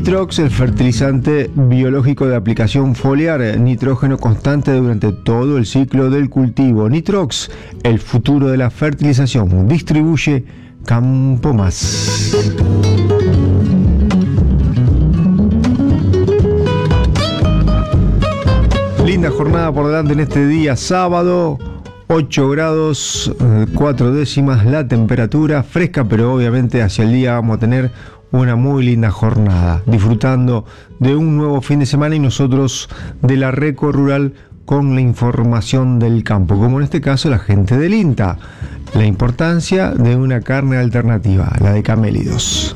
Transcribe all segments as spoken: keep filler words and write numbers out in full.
Nitrox, el fertilizante biológico de aplicación foliar, nitrógeno constante durante todo el ciclo del cultivo. Nitrox, el futuro de la fertilización. Distribuye Campo Más. Linda jornada por delante en este día sábado. ocho grados, cuatro décimas la temperatura, fresca, pero obviamente hacia el día vamos a tener una muy linda jornada, disfrutando de un nuevo fin de semana y nosotros de la Reco Rural con la información del campo, como en este caso la gente del INTA, la importancia de una carne alternativa, la de camélidos.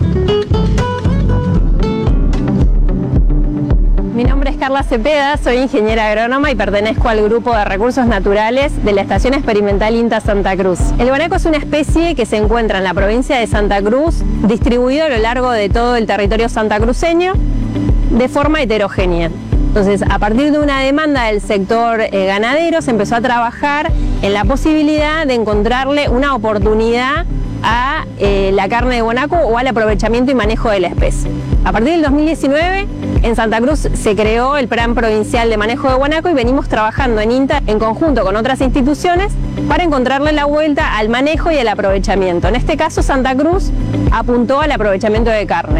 Mi nombre es Carla Cepeda, soy ingeniera agrónoma y pertenezco al grupo de recursos naturales de la Estación Experimental INTA Santa Cruz. El guanaco es una especie que se encuentra en la provincia de Santa Cruz, distribuido a lo largo de todo el territorio santacruceño de forma heterogénea. Entonces, a partir de una demanda del sector eh, ganadero, se empezó a trabajar en la posibilidad de encontrarle una oportunidad a eh, la carne de guanaco o al aprovechamiento y manejo de la especie. A partir del dos mil diecinueve, en Santa Cruz se creó el Plan Provincial de Manejo de Guanaco y venimos trabajando en INTA en conjunto con otras instituciones para encontrarle la vuelta al manejo y al aprovechamiento. En este caso, Santa Cruz apuntó al aprovechamiento de carne.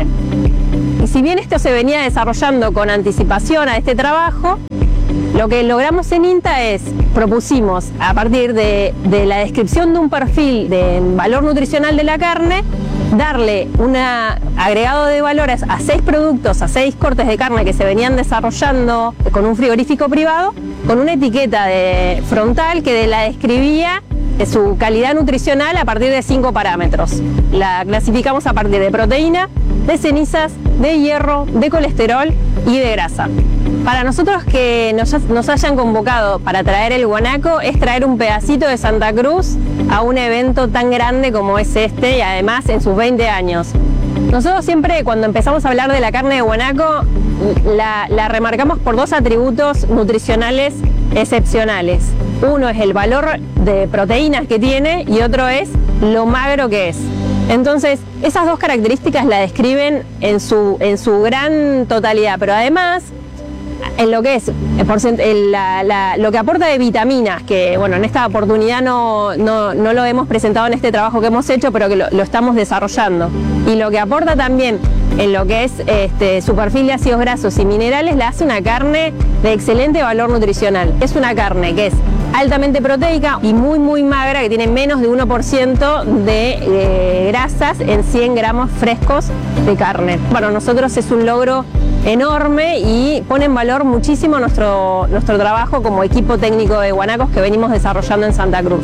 Y si bien esto se venía desarrollando con anticipación a este trabajo, lo que logramos en INTA es, propusimos a partir de, de la descripción de un perfil de valor nutricional de la carne, darle un agregado de valores a seis productos, a seis cortes de carne que se venían desarrollando con un frigorífico privado, con una etiqueta de frontal que la describía de su calidad nutricional a partir de cinco parámetros. La clasificamos a partir de proteína, de cenizas, de hierro, de colesterol y de grasa. Para nosotros que nos, nos hayan convocado para traer el guanaco es traer un pedacito de Santa Cruz a un evento tan grande como es este y además en sus veinte años. Nosotros siempre cuando empezamos a hablar de la carne de guanaco la, la remarcamos por dos atributos nutricionales excepcionales. Uno es el valor de proteínas que tiene y otro es lo magro que es. Entonces, esas dos características la describen en su, en su gran totalidad, pero además, en lo que es el, la, la, lo que aporta de vitaminas, que bueno, en esta oportunidad no, no, no lo hemos presentado en este trabajo que hemos hecho, pero que lo, lo estamos desarrollando. Y lo que aporta también en lo que es este, su perfil de ácidos grasos y minerales, la hace una carne de excelente valor nutricional. Es una carne que es altamente proteica y muy muy magra, que tiene menos de uno por ciento de eh, grasas en cien gramos frescos de carne. Para nosotros es un logro enorme y pone en valor muchísimo nuestro, nuestro trabajo como equipo técnico de guanacos que venimos desarrollando en Santa Cruz.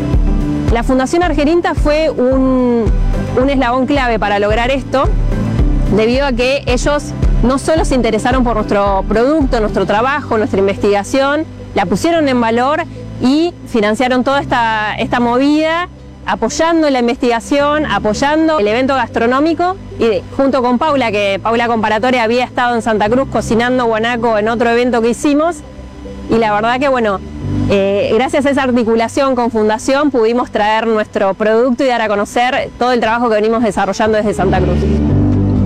La Fundación Argerinta fue un, un eslabón clave para lograr esto, debido a que ellos no solo se interesaron por nuestro producto, nuestro trabajo, nuestra investigación, la pusieron en valor y financiaron toda esta, esta movida, apoyando la investigación, apoyando el evento gastronómico y junto con Paula, que Paula Comparatore había estado en Santa Cruz cocinando guanaco en otro evento que hicimos y la verdad que bueno, eh, gracias a esa articulación con Fundación pudimos traer nuestro producto y dar a conocer todo el trabajo que venimos desarrollando desde Santa Cruz.